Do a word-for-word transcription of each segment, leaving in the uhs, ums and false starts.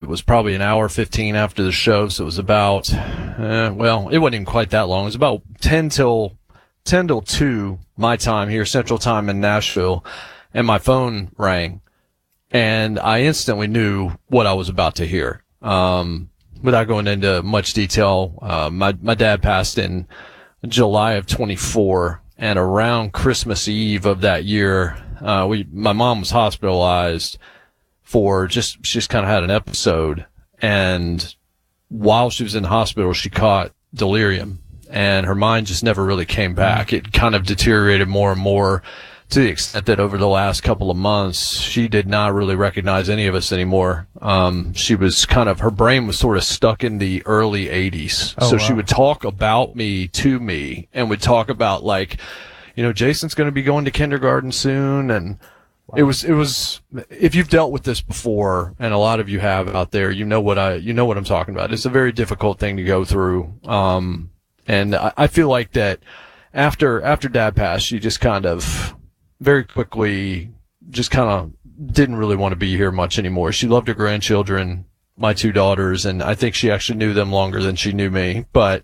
was probably an hour fifteen after the show, so it was about, uh, well, it wasn't even quite that long. It was about ten till ten till two my time here, Central Time in Nashville, and my phone rang, and I instantly knew what I was about to hear. Um, without going into much detail, uh, my my dad passed in July of twenty-four, and around Christmas Eve of that year, uh, we my mom was hospitalized for just she just kind of had an episode, and while she was in the hospital, she caught delirium. And her mind just never really came back. It kind of deteriorated more and more to the extent that over the last couple of months, she did not really recognize any of us anymore. Um, she was kind of, her brain was sort of stuck in the early eighties. Oh, so wow. She would talk about me to me and would talk about like, you know, Jason's going to be going to kindergarten soon. And wow. it was, it was, if you've dealt with this before, and a lot of you have out there, you know what I, you know what I'm talking about. It's a very difficult thing to go through. Um, And I feel like that after after Dad passed, she just kind of very quickly just kind of didn't really want to be here much anymore. She loved her grandchildren, my two daughters, and I think she actually knew them longer than she knew me. But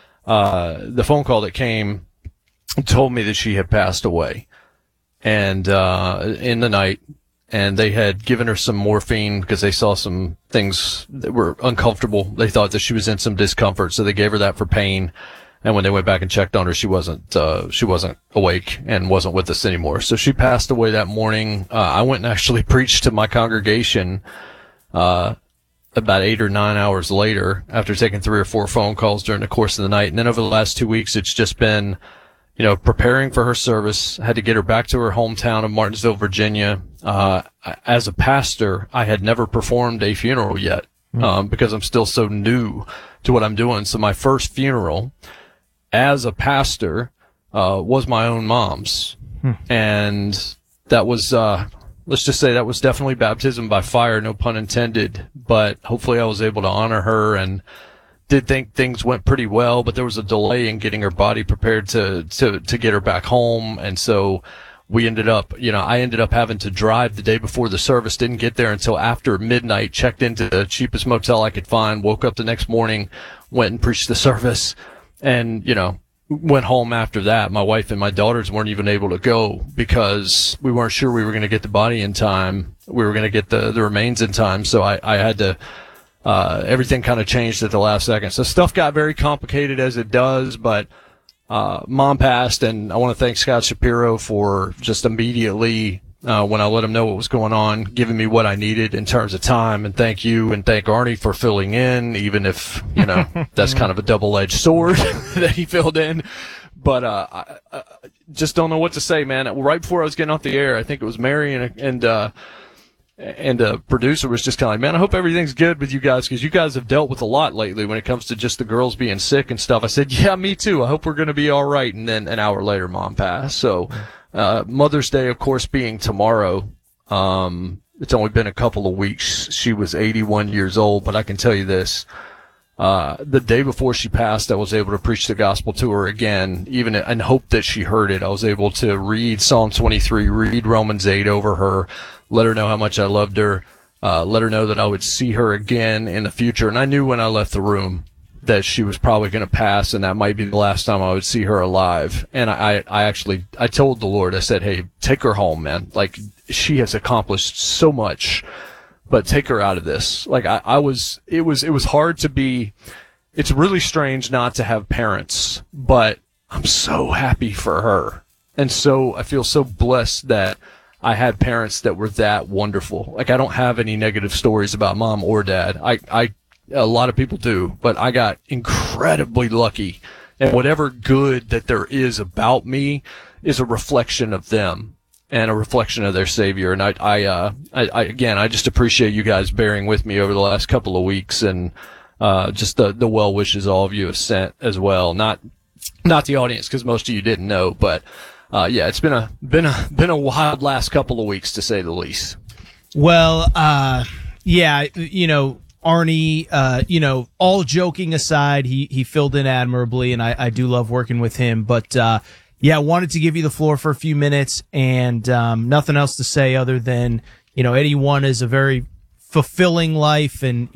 uh the phone call that came told me that she had passed away, and uh in the night, and they had given her some morphine because they saw some things that were uncomfortable. They thought that she was in some discomfort, so they gave her that for pain. And when they went back and checked on her, she wasn't, uh, she wasn't awake and wasn't with us anymore. So she passed away that morning. Uh, I went and actually preached to my congregation, uh, about eight or nine hours later after taking three or four phone calls during the course of the night. And then over the last two weeks, it's just been, you know, preparing for her service. I had to get her back to her hometown of Martinsville, Virginia. Uh, as a pastor, I had never performed a funeral yet, um, because I'm still so new to what I'm doing. So my first funeral as a pastor, uh, was my own mom's. Hmm. And that was, uh, let's just say that was definitely baptism by fire, no pun intended. But hopefully I was able to honor her, and did think things went pretty well, but there was a delay in getting her body prepared to, to, to get her back home. And so we ended up, you know, I ended up having to drive the day before the service, didn't get there until after midnight, checked into the cheapest motel I could find, woke up the next morning, went and preached the service, and, you know, went home after that. My wife and my daughters weren't even able to go because we weren't sure we were going to get the body in time. We were going to get the, the remains in time. So I, I had to, uh, everything kind of changed at the last second. So stuff got very complicated as it does, but, uh, Mom passed, and I want to thank Scott Shapiro for just immediately, uh, when I let him know what was going on, giving me what I needed in terms of time. And thank you, and thank Arnie for filling in, even if, you know, that's kind of a double-edged sword that he filled in. But, uh, I, I just don't know what to say, man. Right before I was getting off the air, I think it was Mary and, and, uh, and a producer was just kind of like, man, I hope everything's good with you guys, because you guys have dealt with a lot lately when it comes to just the girls being sick and stuff. I said, yeah, me too. I hope we're going to be all right. And then an hour later, Mom passed. So, uh, Mother's Day, of course, being tomorrow. Um, it's only been a couple of weeks. She was eighty-one years old, but I can tell you this. Uh, the day before she passed, I was able to preach the gospel to her again, even in hope that she heard it. I was able to read Psalm twenty-three, read Romans eight over her, let her know how much I loved her, uh, let her know that I would see her again in the future. And I knew when I left the room that she was probably going to pass, and that might be the last time I would see her alive. And I, I actually, I told the Lord, I said, hey, take her home, man. Like, she has accomplished so much, but take her out of this. Like, I, I was, it was, it was hard to be, it's really strange not to have parents, but I'm so happy for her. And so I feel so blessed that I had parents that were that wonderful. Like, I don't have any negative stories about Mom or Dad. I, I, a lot of people do, but I got incredibly lucky. And whatever good that there is about me is a reflection of them and a reflection of their Savior. And I, I, uh, I, I again, I just appreciate you guys bearing with me over the last couple of weeks, and, uh, just the, the well wishes all of you have sent as well. Not, not the audience, because most of you didn't know, but, uh, yeah, it's been a, been a, been a wild last couple of weeks, to say the least. Well, uh, yeah, you know, Arnie, uh, you know, all joking aside, he, he filled in admirably, and I, I do love working with him. But, uh, yeah, wanted to give you the floor for a few minutes, and um, nothing else to say other than, you know, eighty-one is a very fulfilling life, and